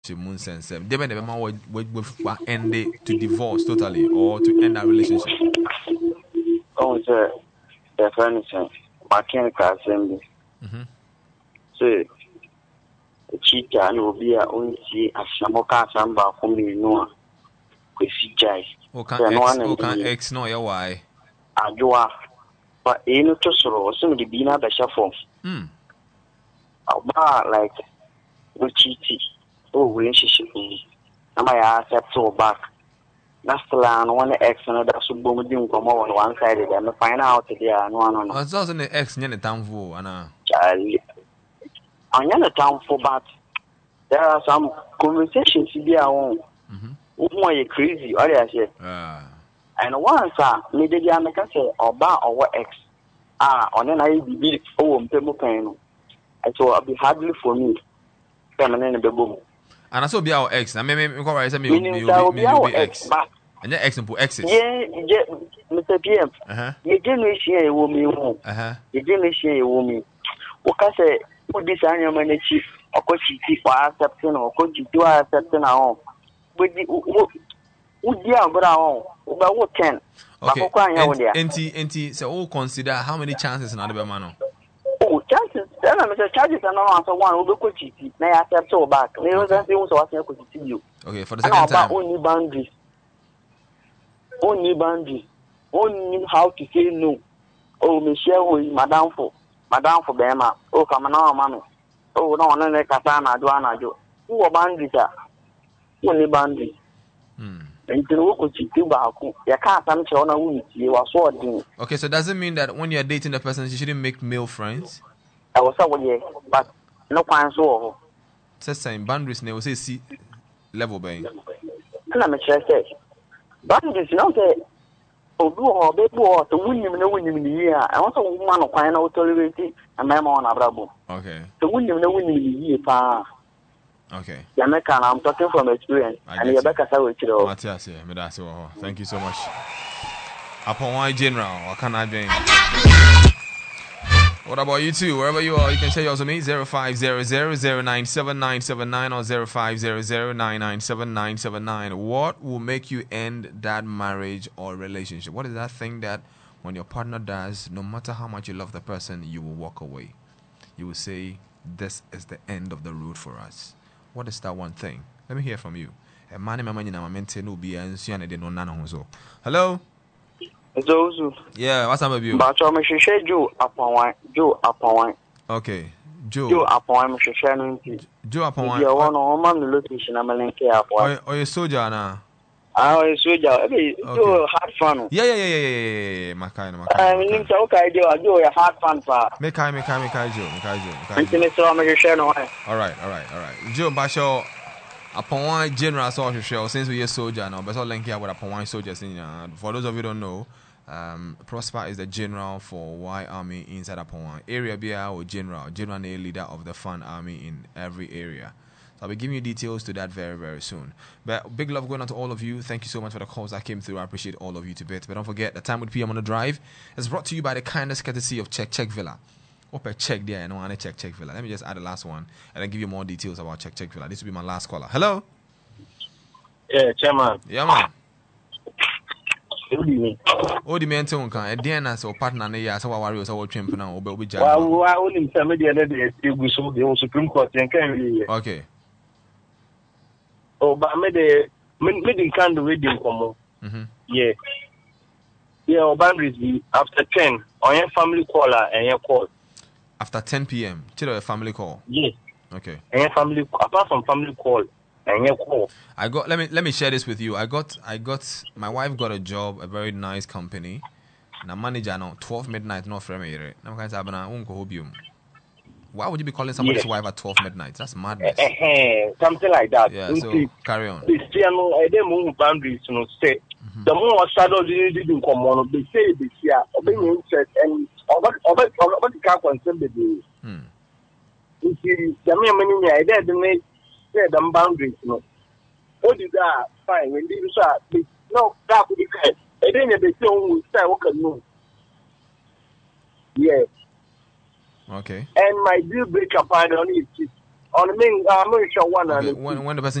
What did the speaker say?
moon sense. They never man would end it to divorce totally or to end that relationship. Oh, sir, the furniture, mechanical assembly. So, the cheater will be a own see a shamoka samba for me, no. We see Jai. Okay, X, no, why? I do. But you know, to sorrow, some of the Bina Bashafo. Like, we cheated. Oh, relationship. Am I accept so back? That's the line, one X and that's a boom doing come on one side of them. Find out there and one. I was also the X near the town for, Charlie. I'm in the town for, but there are some conversations to be our own. Why you crazy? All I say. And once, maybe the American say, or bar or X. On an I be oh, Pemo Pen. And so I'll be hardly for me. Feminine boom. And I saw be our X. I mean, me X. And the X and put X's. Yeah, Mr. PM. You didn't share a woman. You didn't share a woman. What can say? Put this on your money chief or coach for accepting or coach you accepting our own. Would you have got our own? About what 10? Okay. So, all consider how many chances another man. Oh, chances. Then I'm charges and no answer one will go cheap. May I accept so back? They also ask you. Okay, for the second time. Only boundaries. Only boundaries. Only how to say no. Oh, Michelle, Madame for Bema. Oh, come on, mammy. Oh, no, no, no, Katana, Joanna, Jo. Who are boundaries? Only boundaries. And to look you back, you can't answer on a week. You are so. Okay, so does it mean that when you're dating the person, you shouldn't make male friends? I was so, but no point so. Just saying, boundaries, they will say C level, bang. And I'm a chest. Boundaries, you know, say, oh, do or baby or to win him in the year. I also want to find out tolerate and my on a brabo. Okay. To win him in the year, pa. Okay. Jamaica, I'm talking from experience. And you're back as I will tell. Matthias, thank you so much. Upon my general, what can I do? What about you too? Wherever you are, you can share yours with me. 0500097979 or 0500997979. What will make you end that marriage or relationship? What is that thing that when your partner does, no matter how much you love the person, you will walk away? You will say, this is the end of the road for us. What is that one thing? Let me hear from you. Hello? Yeah, what's up with you? But I'm sure Joe upon one. Okay. Joe upon Joe upon one. You're one on my location. I'm a care for. Oh, you're soldier now. I soldier. Joe hard fun. Yeah. My kind. I mean, okay, Joe, a hard fun for. Make Joe. All right. Joe Basho. Upon one general social show, since we are soldier now, but all link here with upon one soldiers. For those of you who don't know, Prosper is the general for Y Army inside upon one area. Be our general leader of the Fun Army in every area. So I'll be giving you details to that very, very soon. But big love going on to all of you. Thank you so much for the calls that came through. I appreciate all of you to bits. But don't forget, the Time with PM on the Drive is brought to you by the kindness courtesy of Check Villa. Open check there, and I want to check Villa. Let me just add the last one and then give you more details about check Villa. This will be my last caller. Hello? Yeah, Chairman. Yeah, man. What do you mean? Oh, the man too, can a so partner, yeah, so I was our champion now, but we just. Well, I only tell me the other day, the Supreme Court and can okay. Oh, but I made a meeting kind of radio come. Yeah. Yeah, boundaries be after 10 on your family caller and your call. After 10 p.m., to a family call. Yes. Okay. And your family, apart from family call and your call. I got. Let me share this with you. I got. My wife got a job, a very nice company. Na manager now 12 midnight no frame here. Na kind of hobium. Why would you be calling somebody's wife at 12 midnight? That's madness. Something like that. Yeah. So carry on. Boundaries, say. The more shadow didn't come on, they say this year, obeying interest and over the car concern the day. You see, the many I did make them boundaries, no. What is that? Fine, when you start, no, that would be kind. I didn't be so say, okay, no. Yeah. Okay. And my deal breaker finally is On the main, I'm not sure one. When the person